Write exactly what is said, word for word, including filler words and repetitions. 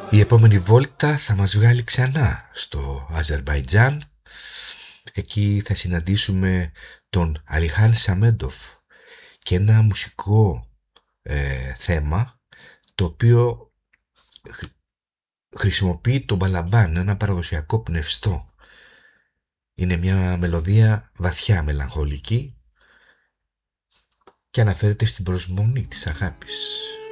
Η επόμενη βόλτα θα μας βγάλει ξανά στο Αζερμπαϊτζάν. Εκεί θα συναντήσουμε τον Αλιχάν Σαμέντοφ και ένα μουσικό ε, θέμα το οποίο χρησιμοποιεί το μπαλαμπάν, ένα παραδοσιακό πνευστό. Είναι μια μελωδία βαθιά μελαγχολική και αναφέρεται στην προσμονή της αγάπης.